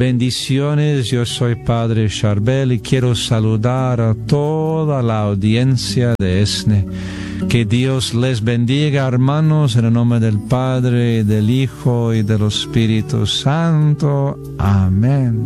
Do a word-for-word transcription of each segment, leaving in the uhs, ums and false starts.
Bendiciones, yo soy Padre Charbel y quiero saludar a toda la audiencia de E S N E. Que Dios les bendiga, hermanos, en el nombre del Padre, del Hijo y del Espíritu Santo. Amén.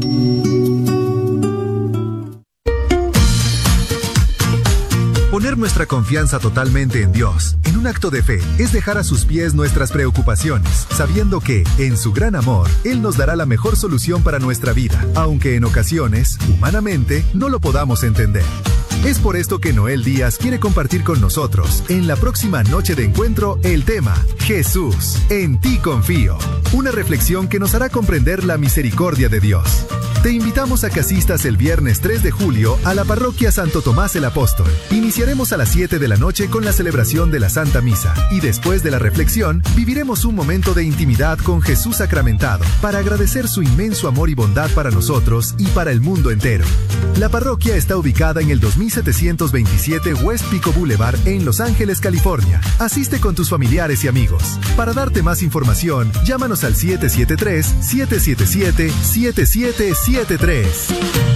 Poner nuestra confianza totalmente en Dios, en un acto de fe, es dejar a sus pies nuestras preocupaciones, sabiendo que, en su gran amor, Él nos dará la mejor solución para nuestra vida, aunque en ocasiones, humanamente, no lo podamos entender. Es por esto que Noel Díaz quiere compartir con nosotros, en la próxima noche de encuentro, el tema Jesús, en ti confío. Una reflexión que nos hará comprender la misericordia de Dios. Te invitamos a que asistas el viernes tres de julio a la parroquia Santo Tomás el Apóstol. Iniciaremos a las siete de la noche con la celebración de la Santa Misa y después de la reflexión viviremos un momento de intimidad con Jesús sacramentado para agradecer su inmenso amor y bondad para nosotros y para el mundo entero. La parroquia está ubicada en el dos mil setecientos veintisiete West Pico Boulevard en Los Ángeles, California. Asiste con tus familiares y amigos. Para darte más información, llámanos al siete siete tres, siete siete siete, siete siete siete tres.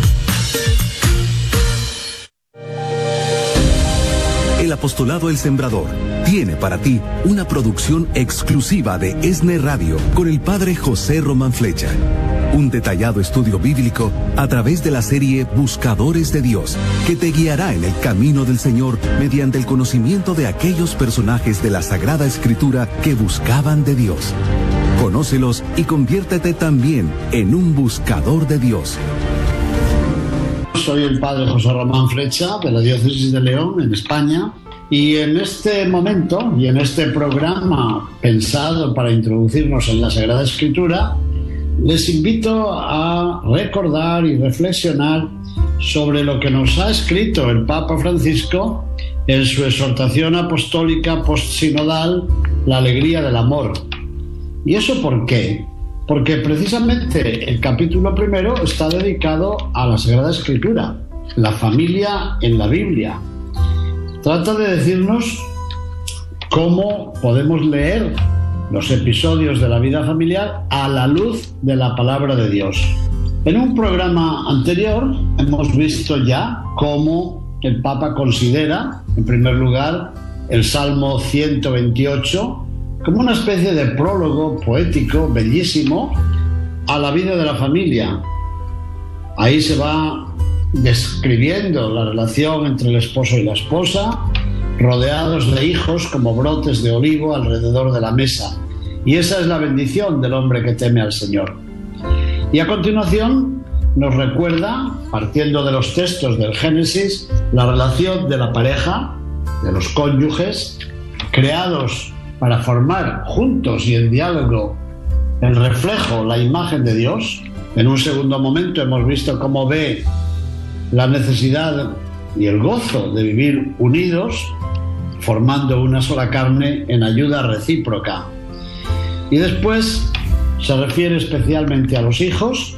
El Apostolado El Sembrador tiene para ti una producción exclusiva de E S N E Radio con el Padre José Román Flecha. Un detallado estudio bíblico a través de la serie Buscadores de Dios, que te guiará en el camino del Señor mediante el conocimiento de aquellos personajes de la Sagrada Escritura que buscaban de Dios. Conócelos y conviértete también en un buscador de Dios. Soy el Padre José Román Flecha de la Diócesis de León, en España, y en este momento y en este programa pensado para introducirnos en la Sagrada Escritura, les invito a recordar y reflexionar sobre lo que nos ha escrito el Papa Francisco en su exhortación apostólica postsinodal, La alegría del amor. ¿Y eso por qué? Porque precisamente el capítulo primero está dedicado a la Sagrada Escritura, la familia en la Biblia. Trata de decirnos cómo podemos leer los episodios de la vida familiar a la luz de la palabra de Dios. En un programa anterior hemos visto ya cómo el Papa considera, en primer lugar, el Salmo ciento veintiocho como una especie de prólogo poético bellísimo a la vida de la familia. Ahí se va describiendo la relación entre el esposo y la esposa, rodeados de hijos como brotes de olivo alrededor de la mesa. Y esa es la bendición del hombre que teme al Señor. Y a continuación nos recuerda, partiendo de los textos del Génesis, la relación de la pareja, de los cónyuges, creados para formar juntos y en diálogo el reflejo, la imagen de Dios. En un segundo momento hemos visto cómo ve la necesidad y el gozo de vivir unidos, formando una sola carne en ayuda recíproca. Y después se refiere especialmente a los hijos,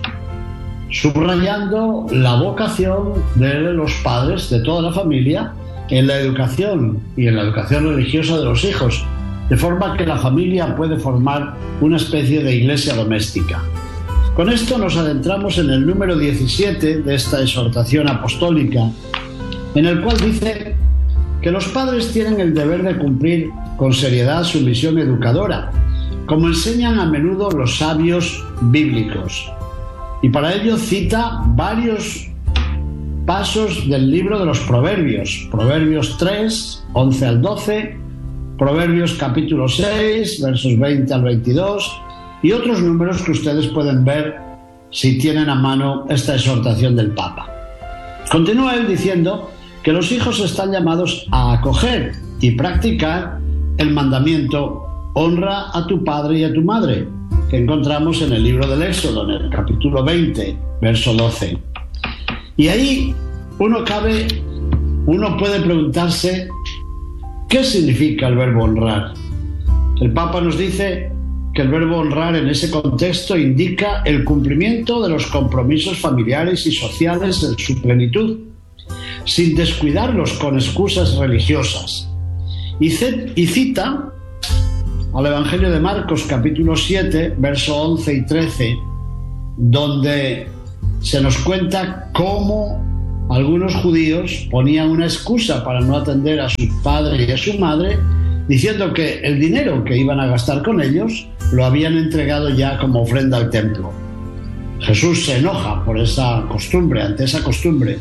subrayando la vocación de los padres, de toda la familia, en la educación y en la educación religiosa de los hijos, de forma que la familia puede formar una especie de iglesia doméstica. Con esto nos adentramos en el número diecisiete de esta exhortación apostólica, en el cual dice que los padres tienen el deber de cumplir con seriedad su misión educadora, como enseñan a menudo los sabios bíblicos. Y para ello cita varios pasos del libro de los Proverbios, Proverbios tres, once al doce, Proverbios capítulo seis, versos veinte al veintidós, y otros números que ustedes pueden ver si tienen a mano esta exhortación del Papa. Continúa él diciendo que los hijos están llamados a acoger y practicar el mandamiento honra a tu padre y a tu madre, que encontramos en el libro del Éxodo, en el capítulo veinte, verso doce. Y ahí uno cabe, uno puede preguntarse, ¿qué significa el verbo honrar? El Papa nos dice que el verbo honrar en ese contexto indica el cumplimiento de los compromisos familiares y sociales en su plenitud, sin descuidarlos con excusas religiosas. Y cita al Evangelio de Marcos, capítulo siete, verso once y trece, donde se nos cuenta cómo algunos judíos ponían una excusa para no atender a su padre y a su madre, diciendo que el dinero que iban a gastar con ellos lo habían entregado ya como ofrenda al templo. Jesús se enoja por esa costumbre, ante esa costumbre,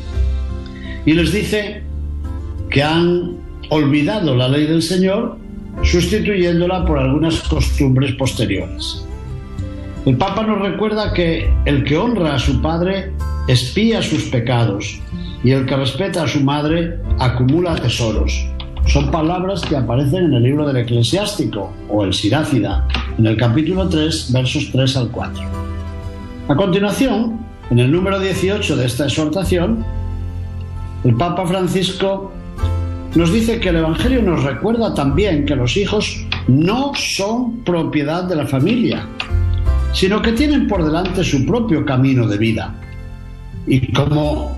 y les dice que han olvidado la ley del Señor, sustituyéndola por algunas costumbres posteriores. El Papa nos recuerda que el que honra a su padre expía sus pecados y el que respeta a su madre acumula tesoros. Son palabras que aparecen en el libro del Eclesiástico o el Sirácida, en el capítulo tres, versos tres al cuatro. A continuación, en el número dieciocho de esta exhortación, el Papa Francisco nos dice que el Evangelio nos recuerda también que los hijos no son propiedad de la familia, sino que tienen por delante su propio camino de vida. ¿Y cómo,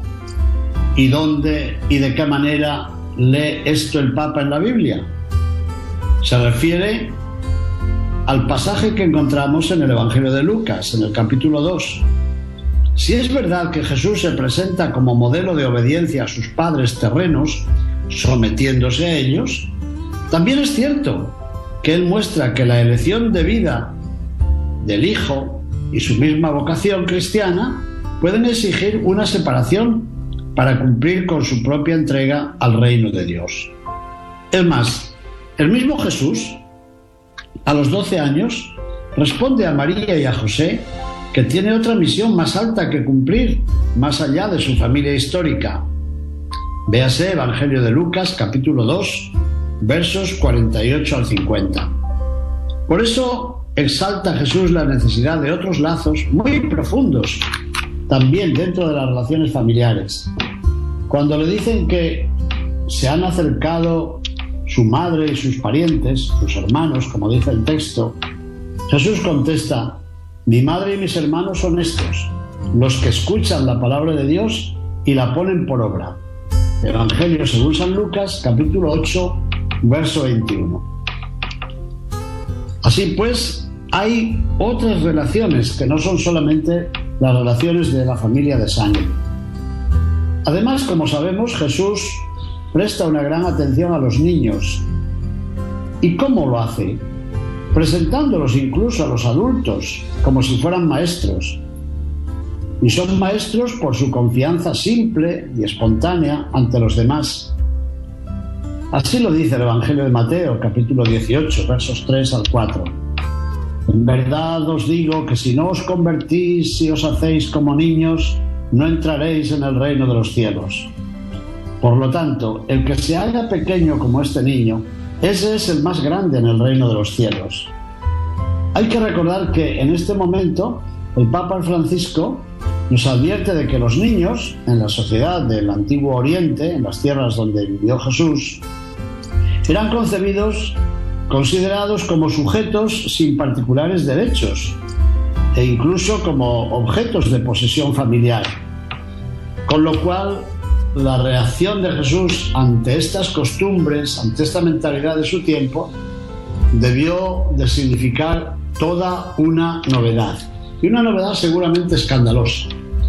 y dónde, y de qué manera lee esto el Papa en la Biblia? Se refiere al pasaje que encontramos en el Evangelio de Lucas, en el capítulo dos. Si es verdad que Jesús se presenta como modelo de obediencia a sus padres terrenos, sometiéndose a ellos, también es cierto que Él muestra que la elección de vida del Hijo y su misma vocación cristiana pueden exigir una separación para cumplir con su propia entrega al reino de Dios. Es más, el mismo Jesús, a los doce años, responde a María y a José que tiene otra misión más alta que cumplir, más allá de su familia histórica. Véase Evangelio de Lucas, capítulo dos, versos cuarenta y ocho al cincuenta. Por eso exalta Jesús la necesidad de otros lazos muy profundos, también dentro de las relaciones familiares. Cuando le dicen que se han acercado su madre y sus parientes, sus hermanos, como dice el texto, Jesús contesta: mi madre y mis hermanos son estos, los que escuchan la palabra de Dios y la ponen por obra. Evangelio según San Lucas, capítulo ocho, verso veintiuno. Así pues, hay otras relaciones que no son solamente las relaciones de la familia de sangre. Además, como sabemos, Jesús presta una gran atención a los niños. ¿Y cómo lo hace? Presentándolos incluso a los adultos como si fueran maestros. Y son maestros por su confianza simple y espontánea ante los demás. Así lo dice el Evangelio de Mateo, capítulo dieciocho, versos tres al cuatro. En verdad os digo que si no os convertís y os hacéis como niños, no entraréis en el reino de los cielos. Por lo tanto, el que se haga pequeño como este niño, ese es el más grande en el reino de los cielos. Hay que recordar que en este momento el Papa Francisco nos advierte de que los niños, en la sociedad del Antiguo Oriente, en las tierras donde vivió Jesús, eran concebidos, considerados como sujetos sin particulares derechos e incluso como objetos de posesión familiar. Con lo cual, la reacción de Jesús ante estas costumbres, ante esta mentalidad de su tiempo, debió de significar toda una novedad. Y una novedad seguramente escandalosa.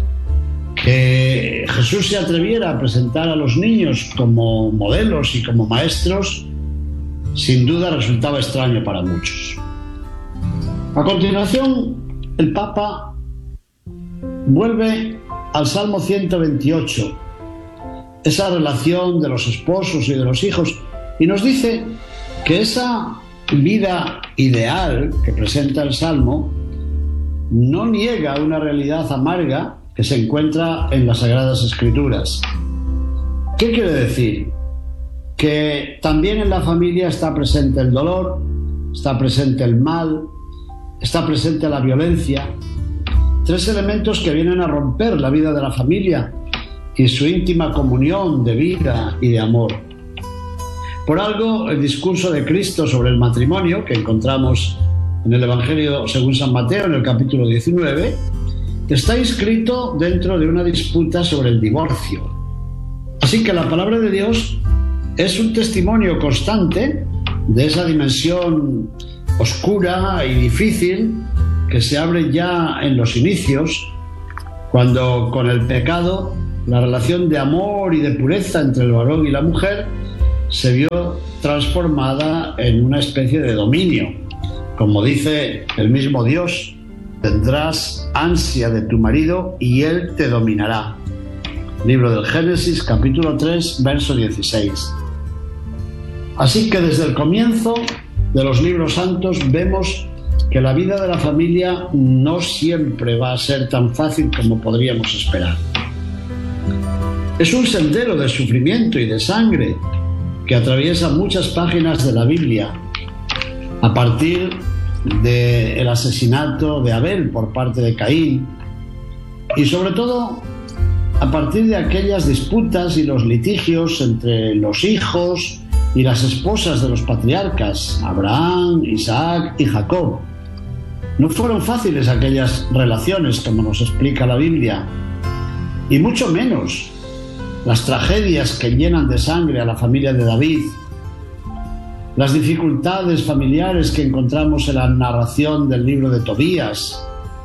Que Jesús se atreviera a presentar a los niños como modelos y como maestros, sin duda resultaba extraño para muchos. A continuación, el Papa vuelve al Salmo ciento veintiocho, esa relación de los esposos y de los hijos, y nos dice que esa vida ideal que presenta el Salmo no niega una realidad amarga que se encuentra en las Sagradas Escrituras. ¿Qué quiere decir? Que también en la familia está presente el dolor, está presente el mal, está presente la violencia, tres elementos que vienen a romper la vida de la familia y su íntima comunión de vida y de amor. Por algo, el discurso de Cristo sobre el matrimonio, que encontramos en el Evangelio según San Mateo, en el capítulo diecinueve, está inscrito dentro de una disputa sobre el divorcio. Así que la palabra de Dios es un testimonio constante de esa dimensión oscura y difícil que se abre ya en los inicios, cuando con el pecado la relación de amor y de pureza entre el varón y la mujer se vio transformada en una especie de dominio. Como dice el mismo Dios, tendrás ansia de tu marido y él te dominará. Libro del Génesis, capítulo tres, verso dieciséis. Así que desde el comienzo de los libros santos vemos que la vida de la familia no siempre va a ser tan fácil como podríamos esperar. Es un sendero de sufrimiento y de sangre que atraviesa muchas páginas de la Biblia, a partir del asesinato de Abel por parte de Caín, y sobre todo a partir de aquellas disputas y los litigios entre los hijos y las esposas de los patriarcas, Abraham, Isaac y Jacob. No fueron fáciles aquellas relaciones, como nos explica la Biblia, y mucho menos las tragedias que llenan de sangre a la familia de David, las dificultades familiares que encontramos en la narración del libro de Tobías,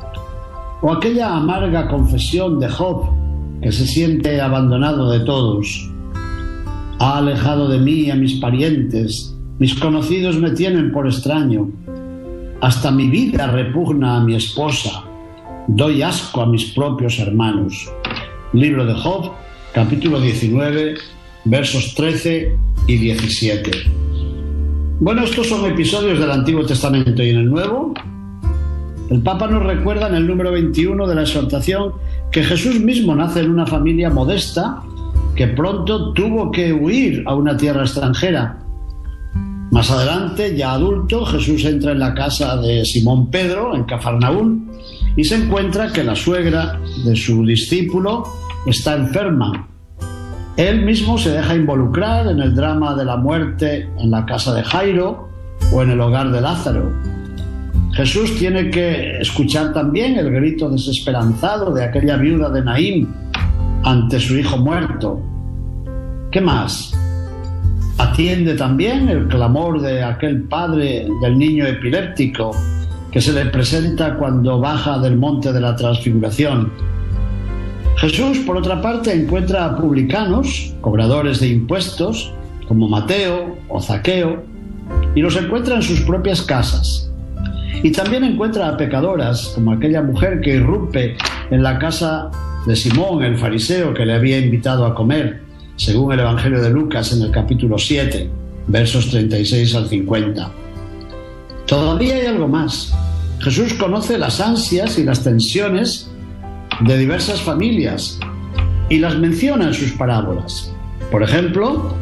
o aquella amarga confesión de Job, que se siente abandonado de todos. Ha alejado de mí a mis parientes, mis conocidos me tienen por extraño, hasta mi vida repugna a mi esposa, doy asco a mis propios hermanos. Libro de Job, capítulo diecinueve, versos trece y diecisiete. Bueno, estos son episodios del Antiguo Testamento, y en el Nuevo, el Papa nos recuerda en el número veintiuno de la exhortación que Jesús mismo nace en una familia modesta que pronto tuvo que huir a una tierra extranjera. Más adelante, ya adulto, Jesús entra en la casa de Simón Pedro, en Cafarnaún, y se encuentra que la suegra de su discípulo está enferma. Él mismo se deja involucrar en el drama de la muerte en la casa de Jairo o en el hogar de Lázaro. Jesús tiene que escuchar también el grito desesperanzado de aquella viuda de Naín ante su hijo muerto. ¿Qué más? Atiende también el clamor de aquel padre del niño epiléptico que se le presenta cuando baja del monte de la Transfiguración. Jesús, por otra parte, encuentra a publicanos, cobradores de impuestos, como Mateo o Zaqueo, y los encuentra en sus propias casas. Y también encuentra a pecadoras, como aquella mujer que irrumpe en la casa de Simón, el fariseo, que le había invitado a comer, según el Evangelio de Lucas en el capítulo siete, versos treinta y seis al cincuenta. Todavía hay algo más. Jesús conoce las ansias y las tensiones de diversas familias y las menciona en sus parábolas. Por ejemplo,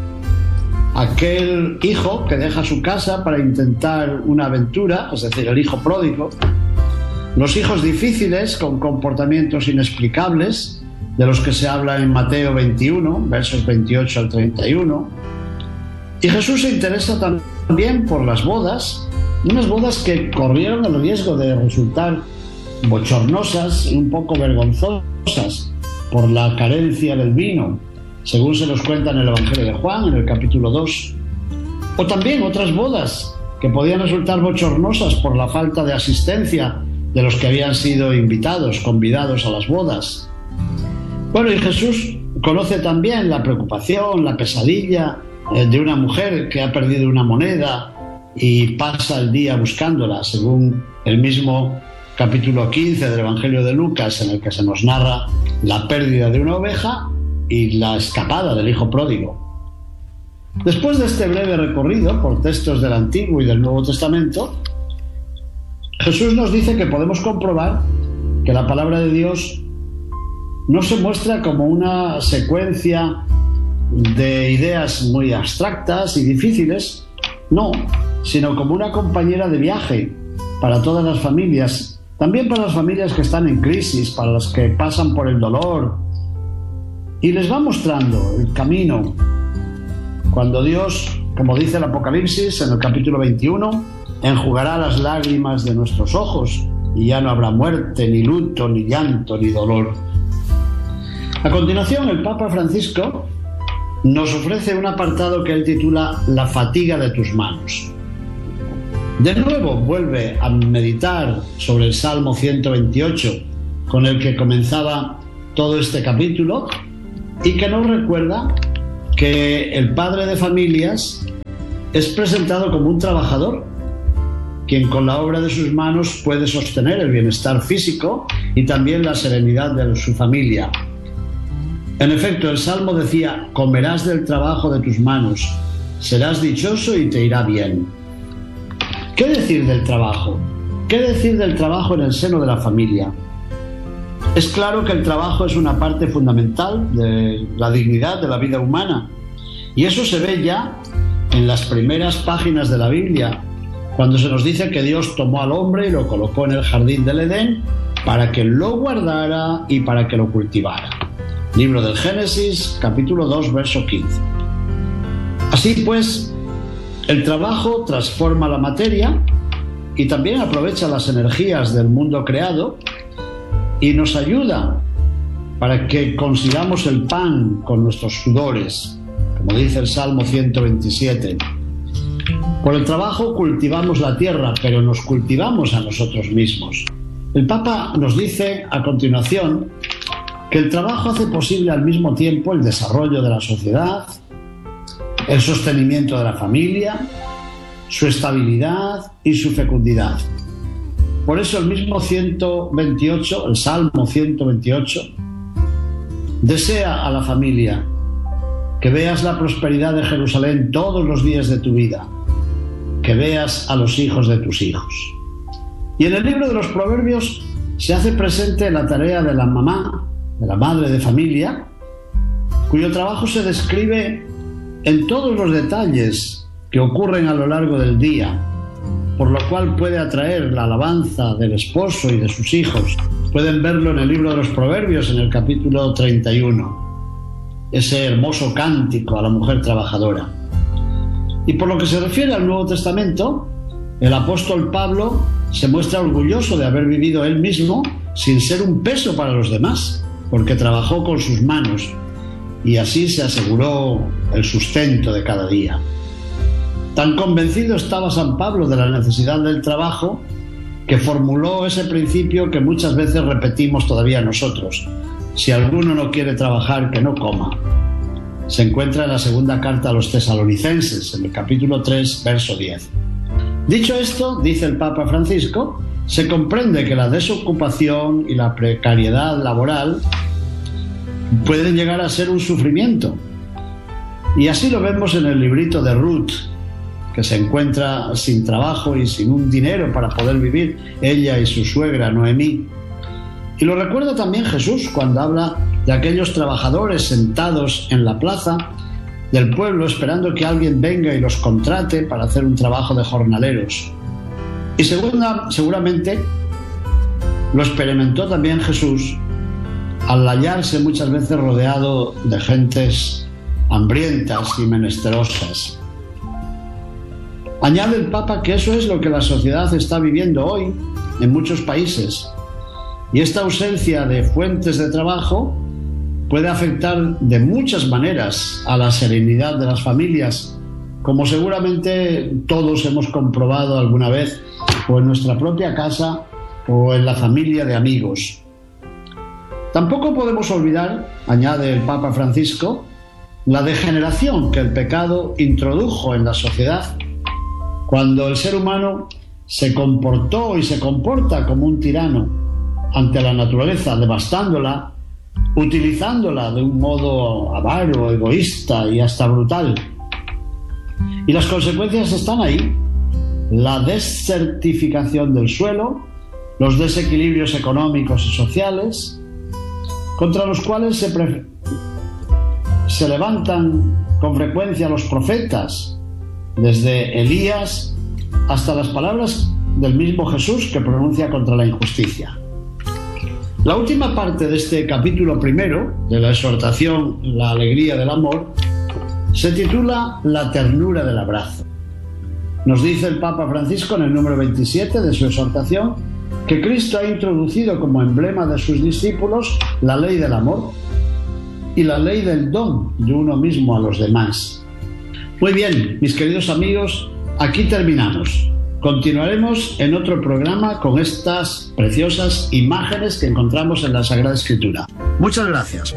aquel hijo que deja su casa para intentar una aventura, es decir, el hijo pródigo, los hijos difíciles con comportamientos inexplicables, de los que se habla en Mateo veintiuno, versos veintiocho al treinta y uno. Y Jesús se interesa también por las bodas, unas bodas que corrieron el riesgo de resultar bochornosas y un poco vergonzosas por la carencia del vino, según se nos cuenta en el Evangelio de Juan, en el capítulo dos. O también otras bodas que podían resultar bochornosas por la falta de asistencia de los que habían sido invitados, convidados a las bodas. Bueno, y Jesús conoce también la preocupación, la pesadilla eh, de una mujer que ha perdido una moneda y pasa el día buscándola, según el mismo capítulo quince del Evangelio de Lucas, en el que se nos narra la pérdida de una oveja y la escapada del hijo pródigo. Después de este breve recorrido por textos del Antiguo y del Nuevo Testamento, Jesús nos dice que podemos comprobar que la palabra de Dios no se muestra como una secuencia de ideas muy abstractas y difíciles, no, sino como una compañera de viaje para todas las familias, también para las familias que están en crisis, para las que pasan por el dolor, y les va mostrando el camino. Cuando Dios, como dice el Apocalipsis en el capítulo veintiuno, enjugará las lágrimas de nuestros ojos y ya no habrá muerte, ni luto, ni llanto, ni dolor. A continuación, el Papa Francisco nos ofrece un apartado que él titula La fatiga de tus manos. De nuevo vuelve a meditar sobre el Salmo ciento veintiocho, con el que comenzaba todo este capítulo, y que nos recuerda que el padre de familias es presentado como un trabajador, quien con la obra de sus manos puede sostener el bienestar físico y también la serenidad de su familia. En efecto, el Salmo decía: comerás del trabajo de tus manos, serás dichoso y te irá bien. ¿Qué decir del trabajo? ¿Qué decir del trabajo en el seno de la familia? Es claro que el trabajo es una parte fundamental de la dignidad de la vida humana, y eso se ve ya en las primeras páginas de la Biblia, cuando se nos dice que Dios tomó al hombre y lo colocó en el jardín del Edén para que lo guardara y para que lo cultivara. Libro del Génesis, capítulo dos, verso quince. Así pues, el trabajo transforma la materia y también aprovecha las energías del mundo creado y nos ayuda para que consigamos el pan con nuestros sudores, como dice el Salmo ciento veintisiete. Por el trabajo cultivamos la tierra, pero nos cultivamos a nosotros mismos. El Papa nos dice a continuación que el trabajo hace posible al mismo tiempo el desarrollo de la sociedad, el sostenimiento de la familia, su estabilidad y su fecundidad. Por eso el mismo ciento veintiocho, el Salmo ciento veintiocho, desea a la familia que veas la prosperidad de Jerusalén todos los días de tu vida, que veas a los hijos de tus hijos. Y en el libro de los Proverbios se hace presente la tarea de la mamá, de la madre de familia, cuyo trabajo se describe en todos los detalles que ocurren a lo largo del día, por lo cual puede atraer la alabanza del esposo y de sus hijos. Pueden verlo en el libro de los Proverbios, en el capítulo treinta y uno, ese hermoso cántico a la mujer trabajadora. Y por lo que se refiere al Nuevo Testamento, el apóstol Pablo se muestra orgulloso de haber vivido él mismo sin ser un peso para los demás, porque trabajó con sus manos y así se aseguró el sustento de cada día. Tan convencido estaba San Pablo de la necesidad del trabajo que formuló ese principio que muchas veces repetimos todavía nosotros: si alguno no quiere trabajar, que no coma. Se encuentra en la segunda carta a los tesalonicenses, en el capítulo tres, verso diez. Dicho esto, dice el Papa Francisco, se comprende que la desocupación y la precariedad laboral pueden llegar a ser un sufrimiento. Y así lo vemos en el librito de Ruth, que se encuentra sin trabajo y sin un dinero para poder vivir, ella y su suegra Noemí. Y lo recuerda también Jesús cuando habla de aquellos trabajadores sentados en la plaza del pueblo esperando que alguien venga y los contrate para hacer un trabajo de jornaleros. Y segunda, seguramente lo experimentó también Jesús al hallarse muchas veces rodeado de gentes hambrientas y menesterosas. Añade el Papa que eso es lo que la sociedad está viviendo hoy en muchos países. Y esta ausencia de fuentes de trabajo puede afectar de muchas maneras a la serenidad de las familias, como seguramente todos hemos comprobado alguna vez, o en nuestra propia casa o en la familia de amigos. Tampoco podemos olvidar, añade el Papa Francisco, la degeneración que el pecado introdujo en la sociedad cuando el ser humano se comportó y se comporta como un tirano ante la naturaleza, devastándola, utilizándola de un modo avaro, egoísta y hasta brutal. Y las consecuencias están ahí: la desertificación del suelo, los desequilibrios económicos y sociales, contra los cuales se, pre- se levantan con frecuencia los profetas, desde Elías hasta las palabras del mismo Jesús que pronuncia contra la injusticia. La última parte de este capítulo primero, de la exhortación La alegría del amor, se titula La ternura del abrazo. Nos dice el Papa Francisco en el número veintisiete de su exhortación que Cristo ha introducido como emblema de sus discípulos la ley del amor y la ley del don de uno mismo a los demás. Muy bien, mis queridos amigos, aquí terminamos. Continuaremos en otro programa con estas preciosas imágenes que encontramos en la Sagrada Escritura. Muchas gracias.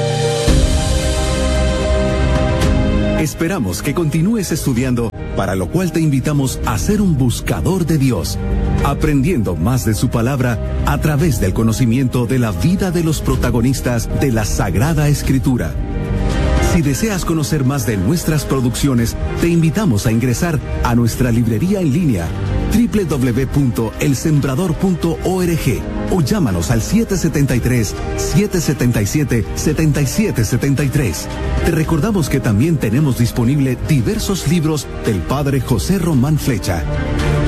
Esperamos que continúes estudiando, para lo cual te invitamos a ser un buscador de Dios, aprendiendo más de su palabra a través del conocimiento de la vida de los protagonistas de la Sagrada Escritura. Si deseas conocer más de nuestras producciones, te invitamos a ingresar a nuestra librería en línea doble u doble u doble u punto el sembrador punto org o llámanos al siete siete tres, siete siete siete, siete siete siete tres. Te recordamos que también tenemos disponible diversos libros del Padre José Román Flecha.